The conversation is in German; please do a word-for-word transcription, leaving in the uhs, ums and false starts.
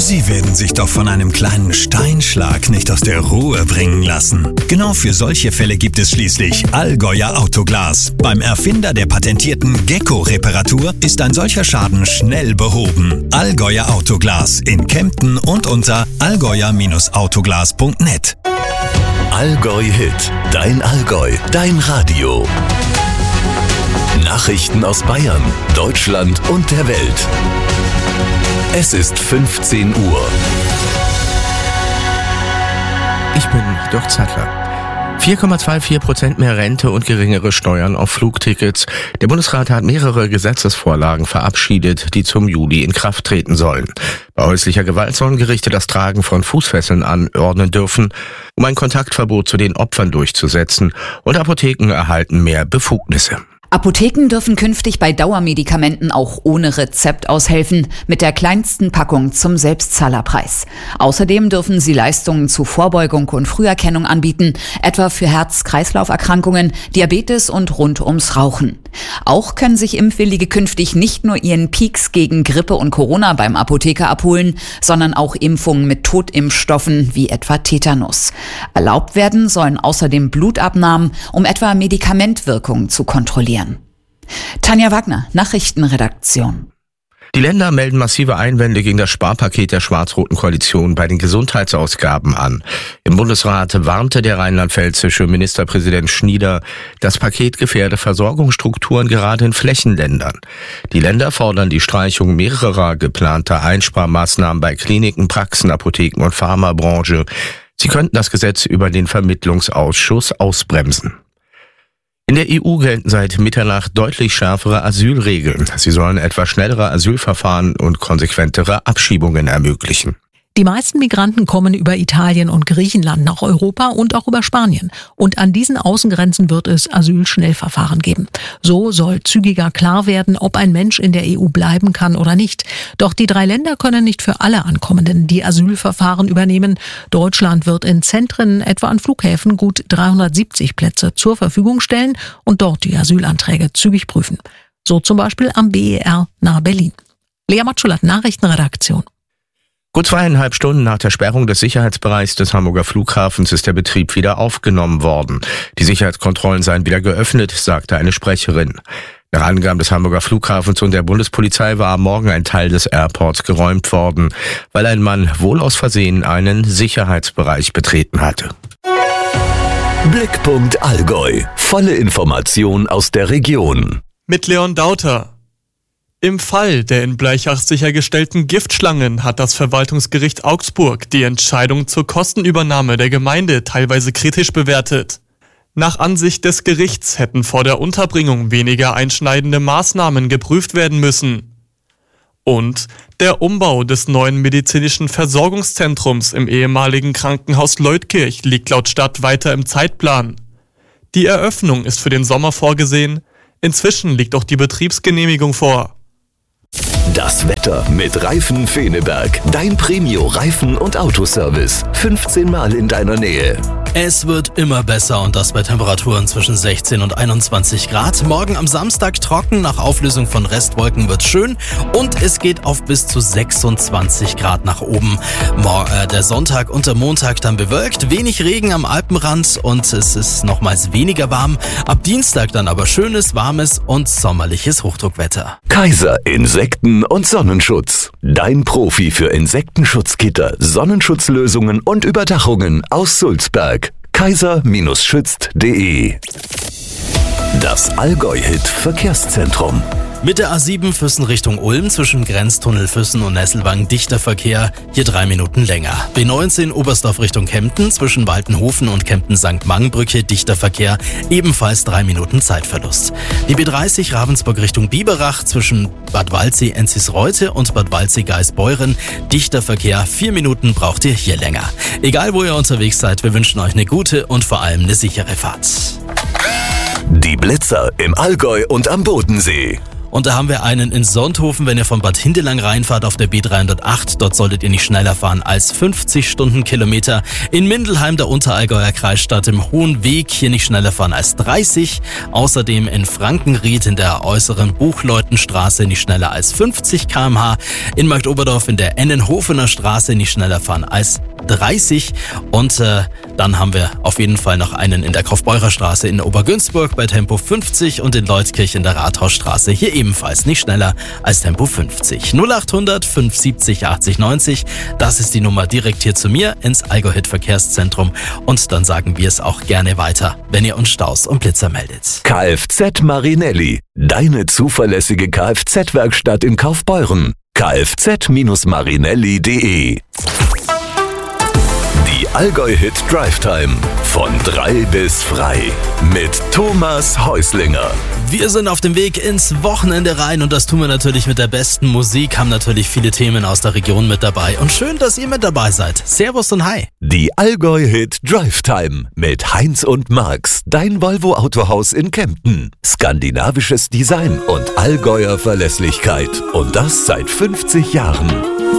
Sie werden sich doch von einem kleinen Steinschlag nicht aus der Ruhe bringen lassen. Genau für solche Fälle gibt es schließlich Allgäuer Autoglas. Beim Erfinder der patentierten Gecko-Reparatur ist ein solcher Schaden schnell behoben. Allgäuer Autoglas in Kempten und unter allgäuer Autoglas punkt net. Allgäu Hit, dein Allgäu, dein Radio. Nachrichten aus Bayern, Deutschland und der Welt. Es ist fünfzehn Uhr. Ich bin Dirk Zeitler. vier Komma vierundzwanzig Prozent mehr Rente und geringere Steuern auf Flugtickets. Der Bundesrat hat mehrere Gesetzesvorlagen verabschiedet, die zum Juli in Kraft treten sollen. Bei häuslicher Gewalt sollen Gerichte das Tragen von Fußfesseln anordnen dürfen, um ein Kontaktverbot zu den Opfern durchzusetzen, und Apotheken erhalten mehr Befugnisse. Apotheken dürfen künftig bei Dauermedikamenten auch ohne Rezept aushelfen, mit der kleinsten Packung zum Selbstzahlerpreis. Außerdem dürfen sie Leistungen zu Vorbeugung und Früherkennung anbieten, etwa für Herz-Kreislauf-Erkrankungen, Diabetes und rund ums Rauchen. Auch können sich Impfwillige künftig nicht nur ihren Peaks gegen Grippe und Corona beim Apotheker abholen, sondern auch Impfungen mit Totimpfstoffen wie etwa Tetanus. Erlaubt werden sollen außerdem Blutabnahmen, um etwa Medikamentwirkungen zu kontrollieren. Tanja Wagner, Nachrichtenredaktion. Die Länder melden massive Einwände gegen das Sparpaket der schwarz-roten Koalition bei den Gesundheitsausgaben an. Im Bundesrat warnte der rheinland-pfälzische Ministerpräsident Schnieder, das Paket gefährde Versorgungsstrukturen gerade in Flächenländern. Die Länder fordern die Streichung mehrerer geplanter Einsparmaßnahmen bei Kliniken, Praxen, Apotheken und Pharmabranche. Sie könnten das Gesetz über den Vermittlungsausschuss ausbremsen. In der E U gelten seit Mitternacht deutlich schärfere Asylregeln. Sie sollen etwa schnellere Asylverfahren und konsequentere Abschiebungen ermöglichen. Die meisten Migranten kommen über Italien und Griechenland nach Europa und auch über Spanien. Und an diesen Außengrenzen wird es Asylschnellverfahren geben. So soll zügiger klar werden, ob ein Mensch in der E U bleiben kann oder nicht. Doch die drei Länder können nicht für alle Ankommenden die Asylverfahren übernehmen. Deutschland wird in Zentren, etwa an Flughäfen, gut dreihundertsiebzig Plätze zur Verfügung stellen und dort die Asylanträge zügig prüfen. So zum Beispiel am B E R nahe Berlin. Lea Matschulat, Nachrichtenredaktion. Gut zweieinhalb Stunden nach der Sperrung des Sicherheitsbereichs des Hamburger Flughafens ist der Betrieb wieder aufgenommen worden. Die Sicherheitskontrollen seien wieder geöffnet, sagte eine Sprecherin. Nach Angaben des Hamburger Flughafens und der Bundespolizei war am Morgen ein Teil des Airports geräumt worden, weil ein Mann wohl aus Versehen einen Sicherheitsbereich betreten hatte. Blickpunkt Allgäu. Volle Information aus der Region. Mit Leon Dauter. Im Fall der in Bleichach sichergestellten Giftschlangen hat das Verwaltungsgericht Augsburg die Entscheidung zur Kostenübernahme der Gemeinde teilweise kritisch bewertet. Nach Ansicht des Gerichts hätten vor der Unterbringung weniger einschneidende Maßnahmen geprüft werden müssen. Und der Umbau des neuen medizinischen Versorgungszentrums im ehemaligen Krankenhaus Leutkirch liegt laut Stadt weiter im Zeitplan. Die Eröffnung ist für den Sommer vorgesehen, inzwischen liegt auch die Betriebsgenehmigung vor. Das Wetter mit Reifen Feneberg. Dein Premio-Reifen- und Autoservice. fünfzehn Mal in deiner Nähe. Es wird immer besser und das bei Temperaturen zwischen sechzehn und einundzwanzig Grad. Morgen am Samstag trocken, nach Auflösung von Restwolken wird's schön und es geht auf bis zu sechsundzwanzig Grad nach oben. Mor- äh, der Sonntag und der Montag dann bewölkt, wenig Regen am Alpenrand und es ist nochmals weniger warm. Ab Dienstag dann aber schönes, warmes und sommerliches Hochdruckwetter. Kaiser Insekten- und Sonnenschutz. Dein Profi für Insektenschutzgitter, Sonnenschutzlösungen und Überdachungen aus Sulzberg. kaiser schützt punkt de. Das Allgäu-Hit-Verkehrszentrum. Mit der A sieben Füssen Richtung Ulm zwischen Grenztunnel Füssen und Nesselwang dichter Verkehr, hier drei Minuten länger. B neunzehn Oberstdorf Richtung Kempten zwischen Waltenhofen und Kempten-Sankt Mangenbrücke dichter Verkehr, ebenfalls drei Minuten Zeitverlust. Die B dreißig Ravensburg Richtung Biberach zwischen Bad Waldsee-Enzisreute und Bad Waldsee-Geisbeuren dichter Verkehr, vier Minuten braucht ihr hier länger. Egal wo ihr unterwegs seid, wir wünschen euch eine gute und vor allem eine sichere Fahrt. Die Blitzer im Allgäu und am Bodensee. Und da haben wir einen in Sonthofen, wenn ihr von Bad Hindelang reinfahrt auf der B dreihundertacht. Dort solltet ihr nicht schneller fahren als fünfzig Stundenkilometer. In Mindelheim, der Unterallgäuer Kreisstadt, im Hohen Weg, hier nicht schneller fahren als dreißig. Außerdem in Frankenried in der äußeren Buchleutenstraße nicht schneller als fünfzig Kilometer pro Stunde. In Marktoberdorf in der Ennenhofener Straße nicht schneller fahren als dreißig. Und äh, dann haben wir auf jeden Fall noch einen in der Kaufbeurer Straße in Obergünzburg bei Tempo fünfzig und in Leutkirch in der Rathausstraße hier ebenfalls nicht schneller als Tempo fünfzig. null achthundert fünfundsiebzig achtzig neunzig, das ist die Nummer direkt hier zu mir ins Allgäu-Hit Verkehrszentrum und dann sagen wir es auch gerne weiter, wenn ihr uns Staus und Blitzer meldet. Kfz Marinelli, deine zuverlässige Kfz-Werkstatt in Kaufbeuren. kfz Marinelli punkt de. Die Allgäu-Hit Drive Time von drei bis frei mit Thomas Häuslinger. Wir sind auf dem Weg ins Wochenende rein und das tun wir natürlich mit der besten Musik, haben natürlich viele Themen aus der Region mit dabei und schön, dass ihr mit dabei seid. Servus und hi. Die Allgäu-Hit Drive Time mit Heinz und Max, dein Volvo Autohaus in Kempten. Skandinavisches Design und Allgäuer Verlässlichkeit und das seit fünfzig Jahren.